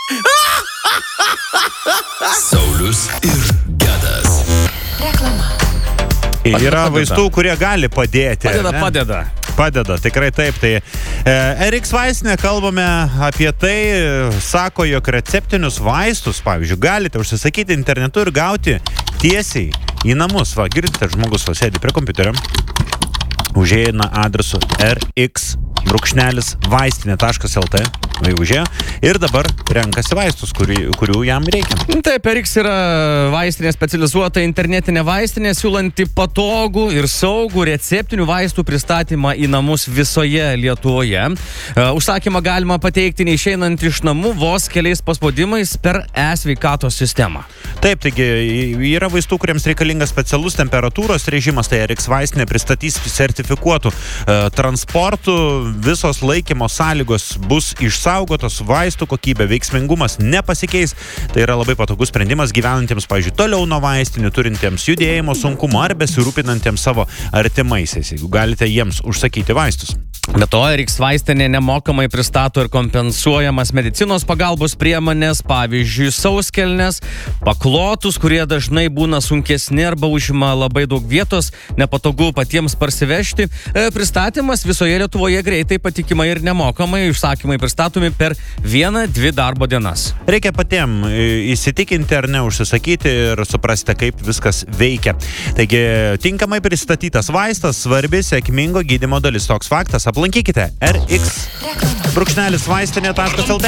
Saulius ir Gedas. Reklama. Yra vaistų, kurie gali padėti. Padeda, tikrai taip. Tai RX vaistinė kalbame apie tai, sako, jog receptinius vaistus, pavyzdžiui, galite užsisakyti internetu ir gauti tiesiai į namus. Va, girdite, žmogus sėdi prie kompiuterio, užeina adresu rx-vaistinė.lt, užėjo, ir dabar renkasi vaistus, kurių jam reikia. Taip, RX yra vaistinė specializuota internetinė vaistinė, siūlanti patogų ir saugų receptinių vaistų pristatymą į namus visoje Lietuvoje. Užsakymą galima pateikti neišeinant iš namų vos keliais paspaudimais per e-sveikatos sistemą. Taip, taigi yra vaistų, kuriems reikalingas specialus temperatūros režimas, tai RX vaistinė pristatys sertifikuotų transportų, visos laikymo sąlygos bus išsaugotos, vaistų kokybė, veiksmingumas nepasikeis. Tai yra labai patogus sprendimas gyvenantiems, pavyzdžiui, toliau nuo vaistinių, turintiems judėjimo sunkumo ar besirūpinantiems savo artimaisiais, jeigu galite jiems užsakyti vaistus. Be to, RX vaistinė nemokamai pristato ir kompensuojamas medicinos pagalbos priemonės, pavyzdžiui, sauskelnes, paklotus, kurie dažnai būna sunkesni arba užima labai daug vietos, nepatogu patiems parsivežti. Pristatymas visoje Lietuvoje greitai, patikimai ir nemokamai, užsakymai pristatomi per 1-2 darbo dienas. Reikia patiem įsitikinti ar ne, užsisakyti ir suprasti, kaip viskas veikia. Taigi, tinkamai pristatytas vaistas, svarbi sėkmingo gydymo dalis. Toks faktas. Aplankykite rx-vaistinė.lt.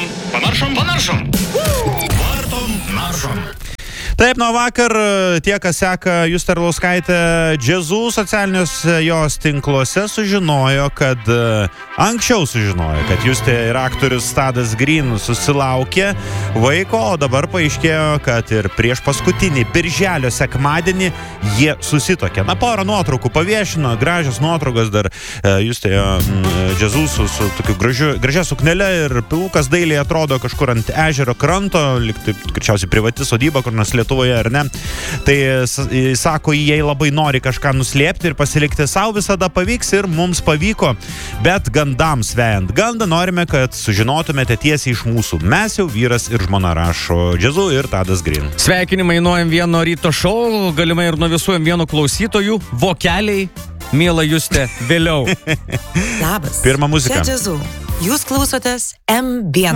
Vartom. Taip, nuo vakar tie, kas seka Justę Arlauskaitę Džiazų socialiniuose jos tinkluose, sužinojo, kad Justė ir aktorius Tadas Green susilaukė vaiko, o dabar paaiškėjo, kad ir prieš paskutinį birželio sekmadienį jie susitokė. Porą nuotraukų paviešino, gražios nuotraukos dar Justė Džiazų su tokiu gražia suknele ir pilvukas dailiai atrodo kažkur ant ežero kranto, lyg taip greičiausiai privati sodyba, kur nors Lietuvoje, ar ne? Tai sako, jei labai nori kažką nuslėpti ir pasilikti savo, visada pavyks ir mums pavyko, bet gandams vejant gandą norime, kad sužinotumėte tiesiai iš mūsų. Mes jau vyras ir žmona, rašo Džiazų ir Tadas Green. Sveikinimai nuo M1 ryto šou, galimai ir nuo visų M1 klausytojų, vokeliai, miela Justė, vėliau. Labas. Pirma muzika. Čia Džiazų. Jūs klausotės M1.